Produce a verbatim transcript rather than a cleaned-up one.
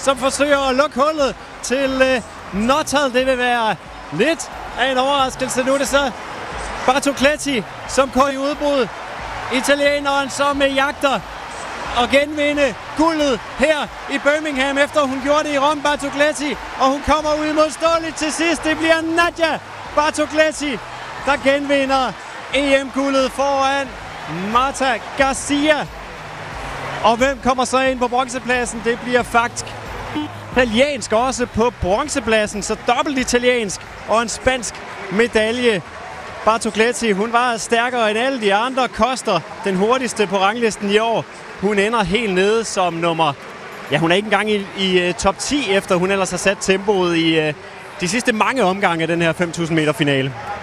som forsøger at lukke hullet til øh, Nuttall. Det vil være lidt af en overraskelse. Nu er det så Bartocletti, som går i udbrud. Italieneren, som øh, jagter og genvinde guldet her i Birmingham, efter hun gjorde det i Rom, Bartocletti. Og hun kommer uimodståeligt til sidst. Det bliver Nadia Bartocletti, der genvinder E M-guldet foran Marta Garcia. Og hvem kommer så ind på bronzepladsen? Det bliver faktisk italiensk også på bronzepladsen, så dobbelt italiensk og en spansk medalje. Bartocletti, hun var stærkere end alle de andre. Koster den hurtigste på ranglisten i år. Hun ender helt nede som nummer... Ja, hun er ikke engang i, i uh, top ti, efter hun ellers har sat tempoet i uh, de sidste mange omgange af den her fem tusind meter finale.